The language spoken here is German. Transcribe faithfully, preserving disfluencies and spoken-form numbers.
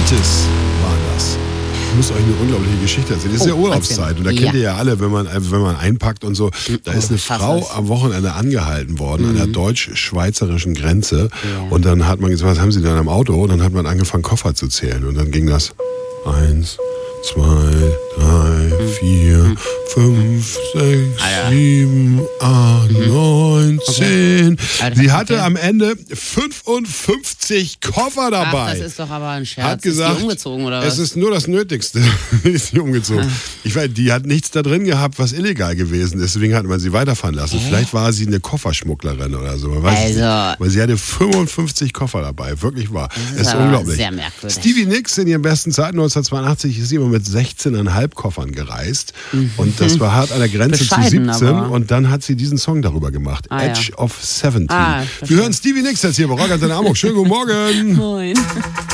Maltes war das. Ich muss euch eine unglaubliche Geschichte erzählen. Das ist oh, ja Urlaubszeit und da kennt ja. ihr ja alle, wenn man, wenn man einpackt und so. Da ist eine oh, Frau am Wochenende angehalten worden mhm. an der deutsch-schweizerischen Grenze ja. und dann hat man gesagt, was haben Sie denn am Auto? Und dann hat man angefangen, Koffer zu zählen und dann ging das eins, zwei, drei, vier, fünf, sechs, ah, ja. sieben, acht, mhm. neun, zehn. Okay. Sie hatte am Ende fünfundfünfzig Koffer dabei. Ach, das ist doch aber ein Scherz. Hat gesagt, ist die umgezogen oder was? Es ist nur das Nötigste. Ist sie umgezogen. Ich weiß, die hat nichts da drin gehabt, was illegal gewesen ist. Deswegen hat man sie weiterfahren lassen. Hä? Vielleicht war sie eine Kofferschmugglerin oder so. Man weiß also, nicht. Weil sie hatte fünfundfünfzig Koffer dabei. Wirklich wahr. Das ist, ist unglaublich. Sehr merkwürdig. Stevie Nicks in ihren besten Zeiten neunzehnhundertzweiundachtzig ist immer mit sechzehn Komma fünf Koffern gereist. Mhm. Und das war hart an der Grenze zu siebzehn. Aber. Und dann hat sie diesen Song darüber gemacht. Ah, Edge ja. of siebzehn. Ah, wir hören Stevie Nicks jetzt hier bei Rock Antenne Hamburg. Schönen guten Morgen. Moin.